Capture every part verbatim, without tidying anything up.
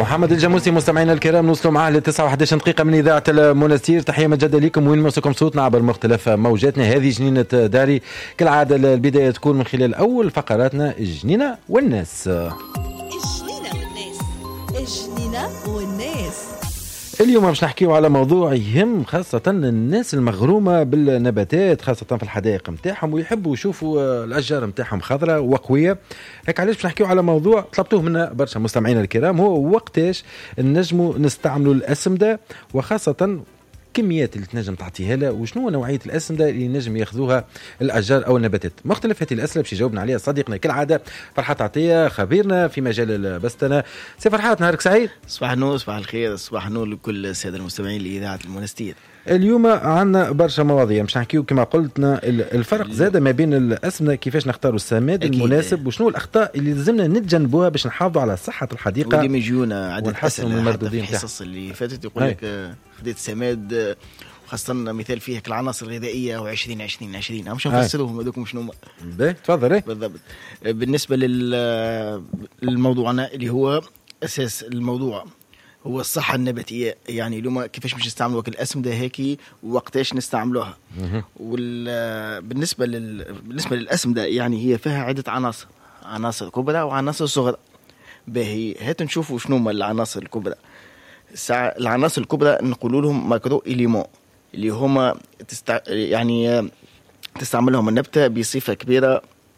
محمد الجاموسي. مستمعينا الكرام نوصلوا معاه لتسعة وأحد عشر دقيقة من إذاعة المنستير. تحية مجددة لكم وين مسكم صوتنا عبر مختلف موجاتنا. هذه جنينة داري كالعادة البداية تكون من خلال أول فقراتنا الجنينة والناس. الجنينة والناس الجنينة والناس اليوم باش نحكيو على موضوع يهم خاصة الناس المغرومة بالنباتات، خاصة في الحدائق متاعهم ويحبوا يشوفوا الأشجار متاعهم خضراء وقوية. هيك علاش باش نحكيو على موضوع طلبتوه منا برشا مستمعينا الكرام، هو وقتاش نجموا نستعملوا الأسمدة، وخاصة كميات اللي تنجم تعطيها لها، وشنو نوعية الأسمدة اللي نجم ياخذوها الأشجار أو النباتات. مختلف هذه الأسئلة باش يجاوبنا عليها صديقنا كالعادة فرحات عطية، خبيرنا في مجال البستنة. سي فرحات، نهارك سعيد. صباح النور، صباح الخير، صباح النور لكل السادة المستمعين لإذاعة المنستير. اليوم عندنا برشا مواضيع مش نحكيو كما قلتنا الفرق زاد ما بين الأسمدة، كيفاش نختاروا السماد المناسب، وشنو الأخطاء اللي لازمنا نتجنبوها باش نحافظوا على صحة الحديقة وديما يجونا عدد أسئلة من المردودين في الحصص اللي فاتت يقول لك خديت سماد، خاصة مثال فيه العناصر الغذائية وعشرين عشرين عشرين مش نفسروهم هذوكم شنو باهي. تفضل. بالضبط. بالنسبة للموضوعنا اللي هو أساس الموضوع هو الصحة النباتية، يعني لما كيفاش مش نستعملوا وكل الأسمدة هيك وقتاش نستعملوها. وبالنسبة لل بالنسبة للأسمدة يعني هي فيها عدة عناصر، عناصر كبرى وعناصر صغرى. باهي هات نشوفوا شنو هما العناصر الكبرى. العناصر الكبرى نقولوا لهم ماكرو إليمون، اللي هما تستع... يعني تستعملهم النبتة بصفة كبيرة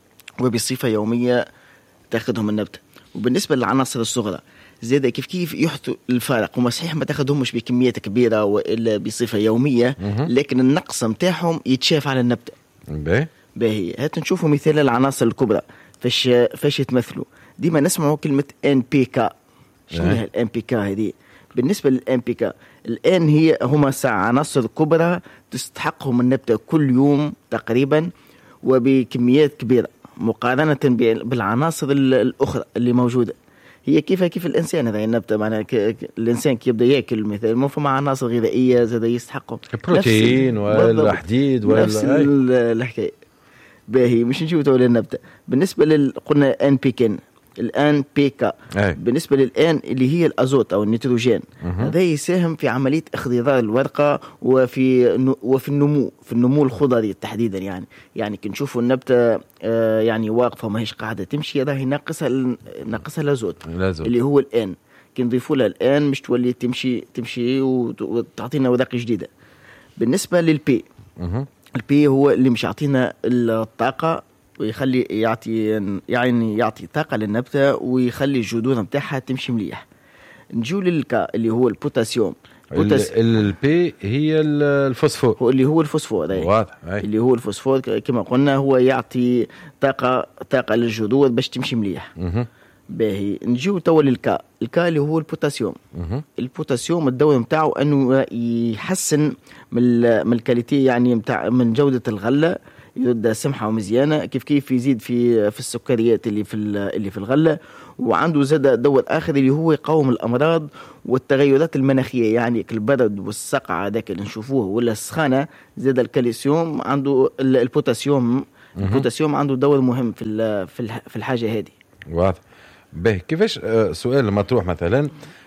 وبصفة يومية تأخذهم النبتة. وبالنسبة للعناصر الصغرى زيادة كيف كيف يحدث الفارق، هما صحيح ما تأخذهمش بكميات كبيرة وإلا بصفة يومية، لكن النقص متاعهم يتشاف على النبتة. باهي باهي هات نشوفوا مثال العناصر الكبرى فاش فاش يتمثلوا. ديما نسمعوا كلمة إن بي كا. شنو هي الإن بي كا هذه؟ بالنسبة للإن بي كا الآن هي هما ساعة عناصر كبرى تستحقهم النبتة كل يوم تقريبا وبكميات كبيرة مقارنة بالعناصر الأخرى اللي موجودة. هي كيف كيف الإنسان هذا النبتة، معناها الإنسان كي يبدأ يأكل مثلا مو فما عناصر غذائية زاد يستحقهم البروتين ولا الحديد ولا نفس الحكاية. باهي مش نشوف تولي النبتة. بالنسبة لل قلنا إن بي كين الآن بيكا أي. بالنسبة للآن اللي هي الأزوت أو النيتروجين، هذا يساهم في عملية اخضرار الورقة وفي وفي النمو في النمو الخضري تحديدا. يعني يعني كنشوفوا النبتة آه يعني واقفة ما هيش قاعدة تمشي، هذا ناقصها ناقصها الأزوت اللي هو الآن كنضيفوا لها الآن مش تولي تمشي تمشي وتعطينا ورقة جديدة. بالنسبة للبي مه. البي هو اللي مش يعطينا الطاقة ويخلي يعطي يعني يعطي طاقة للنبتة ويخلي الجذور متاعها تمشي مليح. نجول للكا اللي هو البوتاسيوم. بوتاس... البي هي الفوسفور، هو اللي هو الفوسفور واضح اللي هو الفوسفور كما قلنا هو يعطي طاقة طاقة للجذور باش تمشي مليح. م- باهي نجيو توا للكا. الكا اللي هو البوتاسيوم. م- البوتاسيوم الدور متاعه انه يحسن من من الكاليتي يعني متاع من جودة الغلة، يبدا سمحه ومزيانه، كيف كيف يزيد في في السكريات اللي في اللي في الغله. وعنده زاد دور اخر اللي هو يقاوم الامراض والتغيرات المناخيه، يعني البرد والسقعه هذاك اللي نشوفوه ولا السخانه. زاد الكالسيوم عنده البوتاسيوم البوتاسيوم عنده دور مهم في في الحاجه هذه. واضح. به كيفاش سؤال مطروح مثلا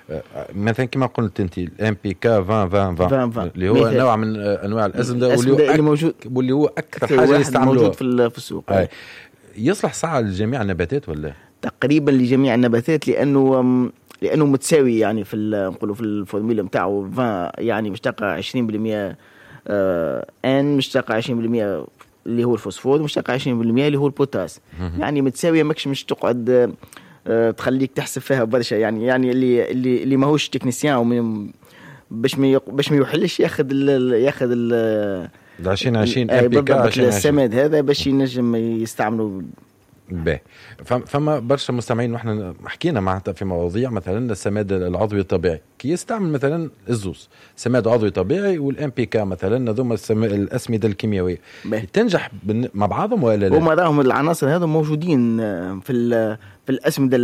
مثلا كما قلت انت الام بي كا عشرين عشرين اللي هو مثل. نوع من انواع الاسمده واللي, موجود واللي هو اكثر حاجه يستعملوها موجود في في السوق. يصلح ساعه لجميع النباتات ولا تقريبا لجميع النباتات، لانه لانه متساوي يعني في نقولوا في الفورمولا نتاعو يعني مشتقه عشرين بالمئة ان مشتقه عشرين بالمئة اللي هو الفوسفور ومشتقه عشرين بالمئة اللي هو البوتاس. يعني متساويه ماكش مش تقعد تخليك تحسب فيها برشا. يعني يعني اللي اللي اللي ماهوش تكنيسيان باش ما باش ما يحلش ياخذ ال ياخذ ال عشرين عشرين ام بي كا السماد هذا باش ينجم يستعملوا به. فما برشا مستمعين واحنا حكينا معناتها في مواضيع مثلا السماد العضوي الطبيعي كي يستعمل مثلا الزوز سماد عضوي طبيعي والام بي كا مثلا هذوما الاسمده الكيميائيه تنجح مع بعضهم ولا لا؟ هما راهم العناصر هذو موجودين في في الاسمده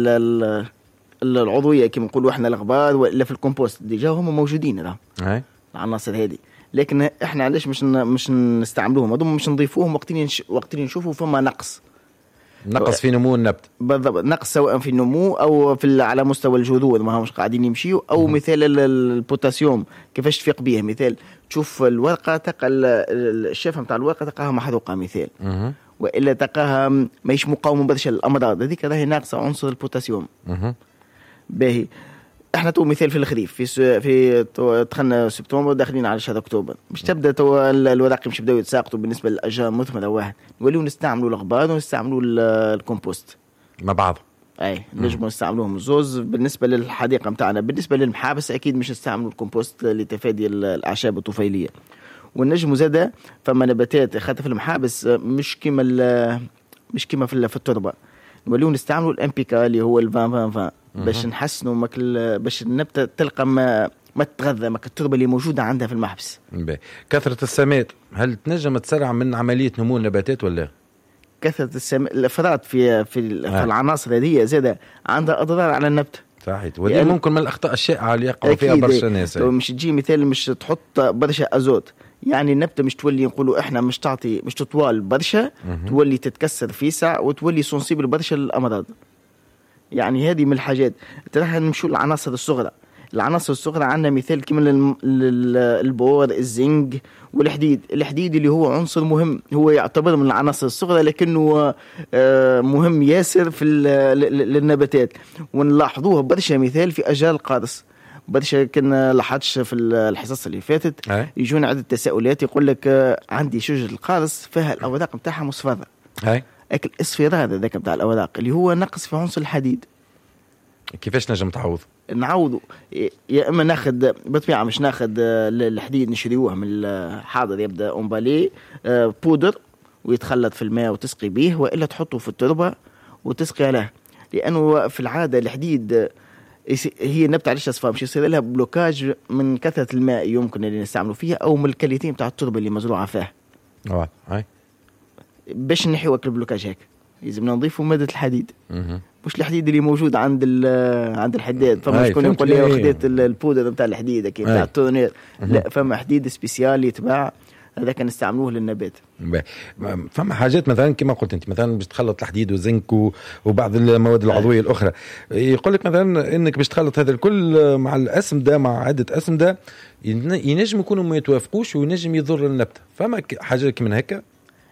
العضويه كما نقولوا احنا الغبار ولا في الكومبوست ديجا هما موجودين راهم العناصر هذه. لكن احنا علاش مش مش نستعملوهم هذوما مش نضيفوهم وقت وقت نشوفوا فما نقص. نقص في نمو النبت. بالضبط، نقص سواء في النمو او في على مستوى الجذور ما همش قاعدين يمشيوا، او م- مثال البوتاسيوم كيفاش تفيق به. مثال تشوف الورقه تلقى الشفه نتاع الورقه تلقاها محروقه مثال، م- والا تلقاها ماهيش مقاومه برشا للامراض، هذيك راهي ناقصه عنصر البوتاسيوم. م- باهي احنا تو مثال في الخريف في سو في دخلنا سبتمبر داخلين على شهر اكتوبر، مش تبدا تو الوراق مش بداو يتساقطوا بالنسبه للاشجار مثمره واحد، نوليو نستعملوا الغبار ونستعملوا الكومبوست مع بعض. اي نجموا نستعملوهم زوز. بالنسبه للحديقه نتاعنا بالنسبه للمحابس اكيد مش نستعملوا الكومبوست لتفادي الاعشاب الطفيليه. والنجم زاده فما نباتات خاطر في المحابس مش كيما مش كيما في التربه، نوليو نستعملوا الام بي كا اللي هو الفان فان فان باش نحسنوا ماكل باش النبته تلقى ما ما تتغذى ماك التربه اللي موجوده عندها في المحبس. كثره السماد هل تنجم تسرع من عمليه نمو النباتات ولا؟ كثره السماد الافراط في في, آه. في العناصر هذه زاده عندها اضرار على النبته. صحيح، ودي يعني ممكن من الاخطاء الشائعه اللي يقعوا فيها برشا ناس. مش تجي مثال مش تحط برشا ازوت، يعني النبته مش تولي نقولوا احنا مش تعطي مش تطوال برشا، تولي تتكسر في ساعه وتولي سونسيبل برشا للامراض. يعني هذه من الحاجات. راح نمشوا للعناصر الصغرى. العناصر الصغرى عندنا مثال كما البور، الزنك والحديد. الحديد اللي هو عنصر مهم، هو يعتبر من العناصر الصغرى لكنه مهم ياسر في للنباتات، ونلاحظوها برشا مثال في أشجار القارص. برشا كنا لاحظتش في الحصص اللي فاتت يجون عدة تساؤلات يقول لك عندي شجرة القارص فيها الأوراق نتاعها مصفرة، اكل اصفرار هذاك نتاع الاوراق اللي هو نقص في عنصر الحديد. كيفاش نجم تعوض؟ نعوضه يا اما ناخذ بالطبيعه مش ناخذ الحديد نشريوه من الحاضر يبدا اونبالي بودر ويتخلط في الماء وتسقي به، والا تحطه في التربه وتسقي عليه، لانه في العاده الحديد هي نبته علاش اصفار مش يصير لها بلوكاج من كثره الماء يمكن اللي نستعملوا فيها او من الكاليتين بتاع التربه اللي مزروعه فيها. اه هاي باش نحيو اكل بلوكاج هيك لازم نضيفوا ماده الحديد. مه. مش الحديد اللي موجود عند عند الحداد، فما شكون يقول لي خديت البودر نتاع الحديد كي نتاع التورنير، لا فما حديد سبيسيال يتباع هذاك نستعملوه للنبات. فما حاجات مثلا كما قلت انت مثلا باش تخلط الحديد والزنك وبعض المواد العضويه الاخرى، يقول لك مثلا انك باش تخلط هذا الكل مع الاسمده مع عده اسمده ينجم يكونوا ما يتوافقوش وينجم يضر النبته. فما حاجه كمان هكا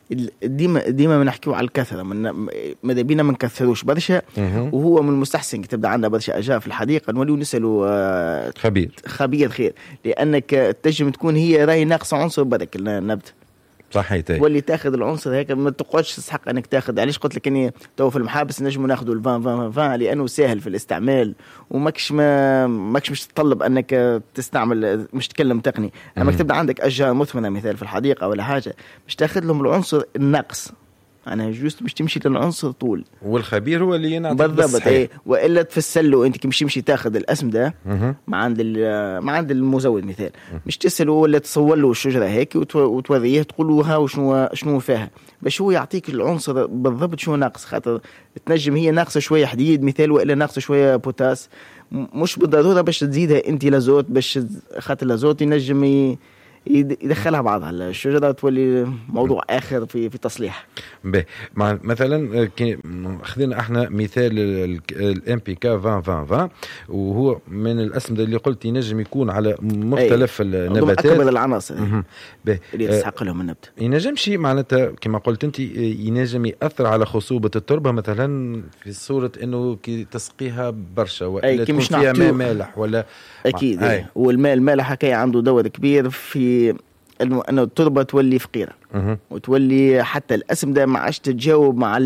ديما ديما بنحكيو على الكثره، من ماذا بينا ما نكثروش برشا، وهو من المستحسن كي تبدا عندنا برشا اشجار في الحديقه نوليو نسالوا خبير خبير خير، لانك تنجم تكون هي راهي ناقصه عنصر برك النبته. صحيح، واللي تاخذ العنصر هيك ما تقعدش تستحق انك تاخذ. علاش قلت لك اني تو في المحابس نجموا ناخذوا الفان فان فان لانه سهل في الاستعمال وماكش ما ماكش مش تطلب انك تستعمل مش تكلم تقني. اما تبدا عندك اشجار مثمره مثال في الحديقه ولا حاجه مش تاخذ لهم العنصر الناقص، انا جوست مش تمشي للعنصر طول، والخبير هو اللي ينعطيك بالضبط. ايه والا تفسلوا انت كي مش تمشي تاخذ الاسمده مع عند ما عند المزود مثال مش تساله ولا تصور له الشجره هيك وتوريه تقول له ها وشنو شنو فيها باش هو يعطيك العنصر بالضبط شنو ناقص. خاطر تنجم هي ناقصه شويه حديد مثال والا ناقصه شويه بوتاس، مش بالضروره باش تزيدها انت لازوت، باش خاطر لازوت ينجم ي... يدخلها بعضها الشجرة تولي موضوع آخر في في تصليح. به مثلا خذينا احنا مثال الام بي كا عشرين عشرين وهو من الأسمدة اللي قلت ينجم يكون على مختلف النباتات أكبر العناصر اللي يستحق لهم النبت. ينجم شيء معناتها كما قلت انت ينجم يأثر على خصوبة التربة مثلا في صورة انه كي تسقيها برشا ولا تكون فيها ماء مالح ولا أكيد أي. والماء المالح حكاية عنده دور كبير في انه انه التربه تولي فقيره أه. وتولي حتى الاسمده ما عادش تتجاوب مع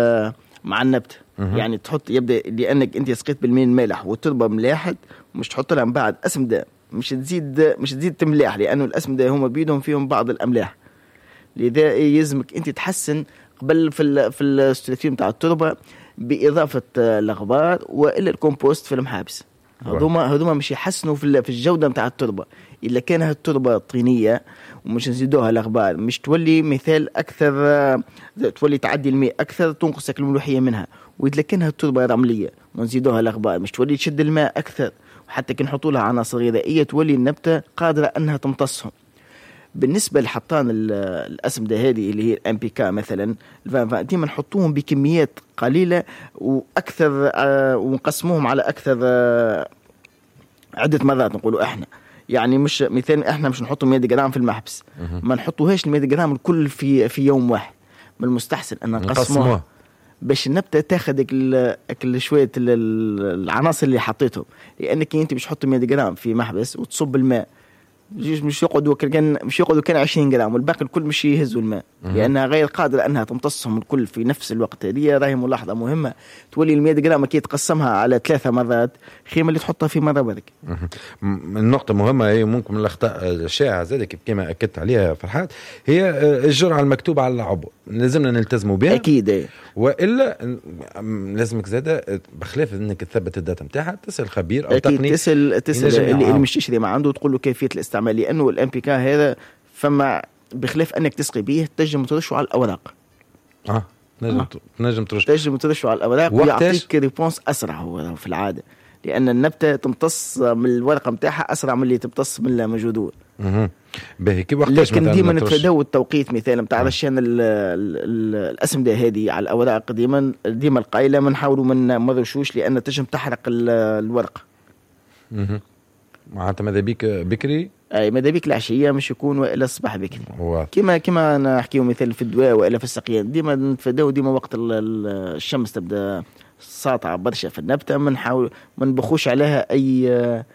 مع النبت أه. يعني تحط يبدا لانك انت سقيت بالماء المالح والتربه ملاحت مش تحط لها من بعد اسمده مش تزيد مش تزيد تملاح، لانه الاسمده هما بيدهم فيهم بعض الاملاح، لذا يلزمك انت تحسن قبل في ال في الاستراتيجيه نتاع التربه باضافه الغبار والا الكومبوست في المحابس. هذوما هذوما مش يحسنوا في في الجوده نتاع التربه. الا كانت التربه طينيه ومش نزيدوها الاغبار مش تولي مثال اكثر تولي تعدي الماء اكثر تنقصك الملوحيه منها، واذا كانها التربه رمليه ونزيدوها الاغبار مش تولي تشد الماء اكثر، وحتى كي نحطوا لها عناصر غذائيه تولي النبته قادره انها تمتصهم. بالنسبه لحطان الاسمده هذه اللي هي الام بي كا مثلا ديما نحطوهم بكميات قليله واكثر آه ونقسموهم على اكثر آه عده مرات نقولوا احنا يعني مش مثال احنا مش نحطوا مية جرام في المحبس ما نحطوهاش المية جرام الكل في في يوم واحد من المستحسن ان نقسموها باش النبته تاخذ اكل شويه العناصر اللي حطيتهم لانك انت مش تحط مية جرام في محبس وتصب الماء مش يقعدوا كان مش يقعدوا كان عشرين جرام والباقي الكل مش يهزوا الماء لانها غير قادره انها تمتصهم الكل في نفس الوقت. هذه راهي ملاحظه مهمه تولي ال مية جرام كي تقسمها على ثلاثه مرات خير اللي تحطها في مره برك. النقطه مهمه هي ممكن من الاخطاء الشائعه زادك كما اكدت عليها فرحات هي الجرعه المكتوبه على العبوه لازمنا نلتزموا بها اكيد والا لازمك زاده بخلاف انك تثبت الداتا نتاعها تسال خبير او تقني تسال تسال اللي, اللي مش تشري ما عنده تقول له كيفيه الاستعمال لانه الام بي كا هذا فما بخلاف انك تسقي به تنجم ترشه على الاوراق اه تنجم آه. تنجم ترشه تنجم ترشه على الاوراق ويعطيك ريبونس اسرع هو في العاده لان النبته تمتص من الورقه نتاعها اسرع من اللي تمتص من المجذور. اها باهي كي وقتاش لكن ديما نتفاداو التوقيت مثلا نتاع رشان الاسمده هذه على الاوراق ديما ديما القايله ما نحاولوا ما نرشوش لان تنجم تحرق الورقه. اها معناتها ماذا بيك بكري اي ماذا بيك العشيه مش يكون والا الصباح بكري كما كما نحكيو مثال في الدواء والا في السقيان ديما نتفاداو ديما وقت الشمس تبدا ساطعه برشا في النبته ما نحاول ما نبخوش عليها اي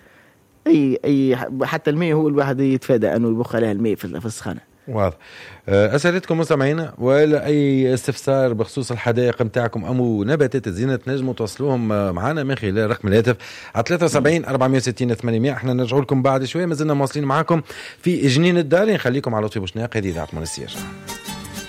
اي اي حتى الماء هو الواحد يتفادى انه يبخ عليها الماء في السخانه. واضح. اسئلتكم مستمعينا ولا اي استفسار بخصوص الحدائق نتاعكم او نباتات الزينه تنجموا توصلوهم معنا من خلال رقم الهاتف على ثلاثة وسبعين أربعمية وستين ثمانمية. احنا نرجعوا لكم بعد شويه مازلنا مواصلين معاكم في جنين الدار. نخليكم على طيب وشناق. هذه اذاعه منسيه.